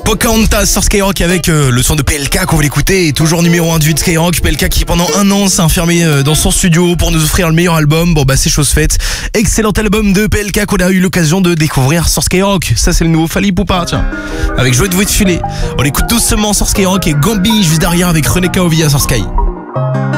Pocahontas sur Skyrock avec le son de PLK qu'on va l'écouter, et toujours numéro 1 du hit Skyrock. PLK qui pendant un an s'est enfermé dans son studio pour nous offrir le meilleur album. Bon bah c'est chose faite. Excellent album de PLK qu'on a eu l'occasion de découvrir sur Skyrock. Ça c'est le nouveau Fali Poupa, tiens, avec Joie de vous de filer. On l'écoute doucement sur Skyrock et Gambi juste derrière avec René Kaovia sur Sky.